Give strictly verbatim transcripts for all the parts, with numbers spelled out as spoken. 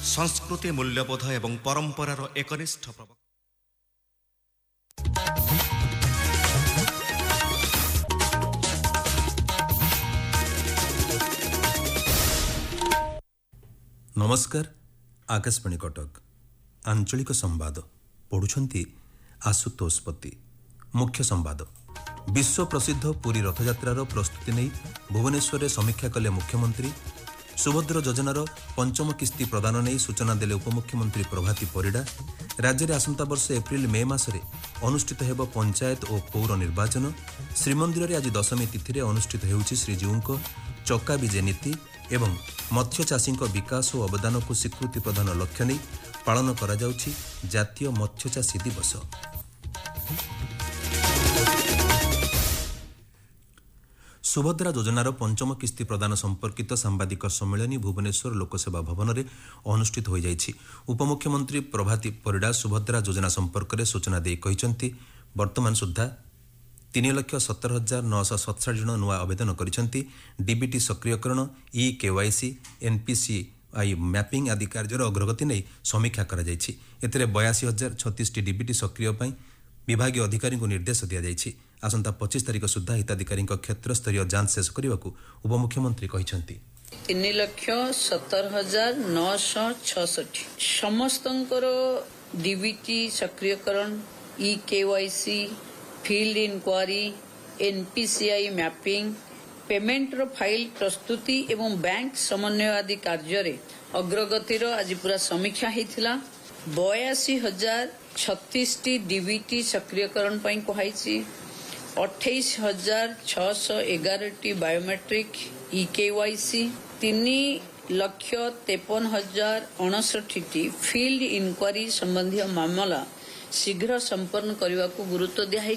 संस्कृति मूल्यबोध एवं परंपरार एकनिष्ठ प्रवक्ता। नमस्कार, आकाशवाणी कटक आंचलिक संवाद पढ़ुछंती आशुतोष पति। मुख्य संवाद। विश्व प्रसिद्ध पुरी रथयात्रार प्रस्तुति नहीं भुवनेश्वर में समीक्षा कले मुख्यमंत्री। सुभद्र योजनार पंचम किस्ती प्रदान नहीं सूचना देले उपमुख्यमंत्री प्रभाती परिडा। राज्य में आसंता वर्ष एप्रिल मे मासरे अनुष्ठित हेब पंचायत और पौर निर्वाचन। श्रीमंदिर आज दशमी तिथि रे अनुष्ठित हेउछि श्रीजीउंको चक्का विजे नीति एवं मत्स्य चाषी विकास और अवदान को स्वीकृति प्रदान लक्ष्य नहीं पालन करा जाउछि जातीय मत्स्य चाषी दिवस। सुभद्रा योजनार पंचम किस्ती प्रदान संपर्कित सांबादिक सम्मेलन भुवनेश्वर लोकसेवा भवन में अनुष्ठित हो जाइछि। उपमुख्यमंत्री प्रभाती परिडा सुभद्रा योजना संपर्क में सूचना दे कहिसंति वर्तमान सुद्धा तीन लक्ष सत्तर हजार नौश सतसाठ जन नुआ आवेदन करिसंति। डीबीटी सक्रियकरण, ई केवाईसी, एनपीसी आई मैपिंग आदि कार्यर अग्रगति नहीं समीक्षा करा जाइछि। एथिरे बयासी हजार छत्तीस टी डीबीटी सक्रिय पई विभागीय अधिकारी को निर्देश दिया जाइछि। आसंता पच्चीस तारीख सुधा हिताधिकारी क्षेत्र स्तरीय जांच शेष करने को उपमुख्यमंत्री कहिसंति। तीन लक्ष सत्तर हजार nosh छसठ समस्तंकर DBT सक्रियकरण, e KYC, field inquiry, NPCI mapping, payment रो फाइल प्रस्तुति एवं बैंक समन्वय आदि कार्य अग्रगतिर आज पूरा समीक्षा होता। बयासी हजार छत्तीस टी डीबीटी सक्रियकरण कहुई, अठाईस हजार छःश एगार टी बायोमेट्रिक ई केवाईसी, तीन लक्ष तेपन हजार अणसठ टी फील्ड इंक्वारी संबंधी मामला शीघ्र संपन्न करने को गुरुत्व दिखाई।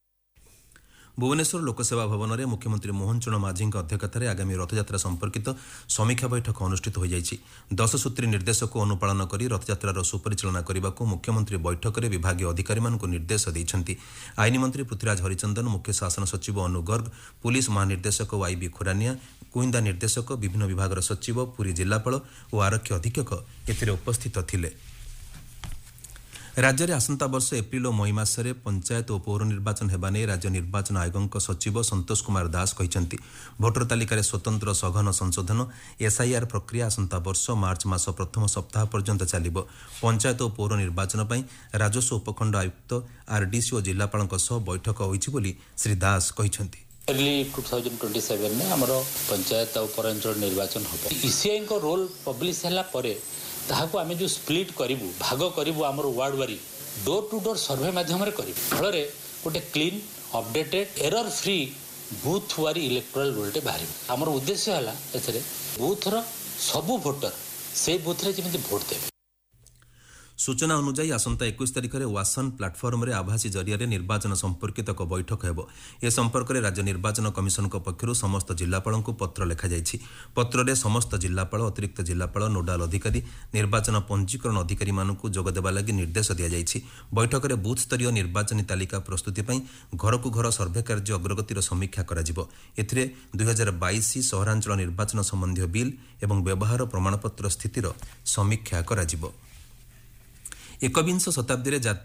भुवनेश्वर लोकसेवा भवन में मुख्यमंत्री मोहन चरण माझी अध्यक्षतार आगामी रथयात्रा संपर्कित समीक्षा बैठक अनुष्ठित हो जाइछि। दश सूत्री निर्देश को अनुपालन कर रथयात्रार सुपरिचालना करने को मुख्यमंत्री बैठक में विभागीय अधिकारी को निर्देश देइछन्ति। आईन मंत्री पृथ्वीराज हरिचंदन, मुख्य शासन सचिव अनु गर्ग, पुलिस महानिर्देशक वाईबी खुरानिया, गुइंदा निर्देशक, विभिन्न विभाग सचिव, पुरी जिलापाल और आरक्षी अधीक्षक एथिरे उपस्थित थिले। राज्य में आसंता वर्ष एप्रिल और मई मासरे पंचायत और पौर निर्वाचन हेबा नै राज्य निर्वाचन आयोग सचिव संतोष कुमार दास कहिसंति। भोटर तालिकार स्वतंत्र सघन संशोधन एसआईआर प्रक्रिया आसंता वर्ष मार्च मास प्रथम सप्ताह पर्यंत चलिब। पंचायत और पौर निर्वाचन पई राजस्व उपखंड आयुक्त आरडीसी और जिलापालक सह बैठक होइछि बोली Shri Das कहिसंति। Early two thousand twenty seven में हमरो पंचायत और पौरांचल निर्वाचन होबो। ईसीआई को रोल पब्लिश हला परे ताहाको आमे जो स्प्लिट करिवु भाग करिवु हमरो वार्ड वारी डोर टू डोर सर्वे माध्यम रे करिवु। फलरे गोटे clean updated error free booth वारी इलेक्टोरल रोलटे बाहरी। हमरो उद्देश्य हला एथरे बूथ रो सबु वोटर से बूथ रे जेमिति वोट देबे। सूचना अनुसार आसंता इक्कीस तारिख में वासन प्लाटफर्म रे आभासी जरिया निर्वाचन संपर्कित एक बैठक हेब। ए संपर्क में राज्य निर्वाचन कमिशन पक्षर समस्त जिलापाल को पत्र लिखा जाइछि। पत्र में समस्त जिलापाल, अतिरिक्त जिलापाल, नोडाल अधिकारी, निर्वाचन पंजीकरण अधिकारी मानकु जोग देबा लागि निर्देश दिया जाइछि। बैठक में बूथ स्तरीय निर्वाचन तालिका प्रस्तुति पई घर को घर सर्वे कार्य अग्रगतिर समीक्षा करा जिवो। एथिरे दुई हजार बाईस सहरांचल निर्वाचन संबंधी बिल एवं व्यवहार प्रमाणपत्र स्थितिर समीक्षा करा जिवो। एकविंश शताब्दी रे जातीय